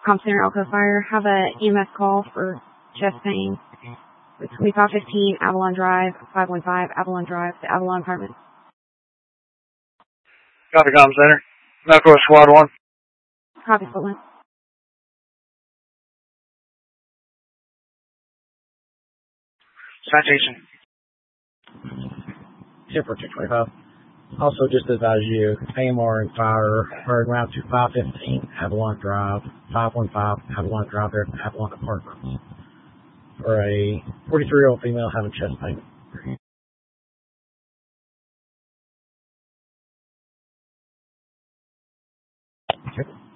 Comp Center, Elko Fire. Have a EMS call for chest pain. It's 2515 Avalon Drive, 515 Avalon Drive, the Avalon Apartment. Copy, Comp Center. Medical Squad 1. Copy, Squad 1. Citation. 10-4-225. Also, just to advise you, AMR and fire are around to 515 Avalon Drive, 515 Avalon Drive there at the Avalon Apartments. For a 43-year-old female having chest pain. Okay.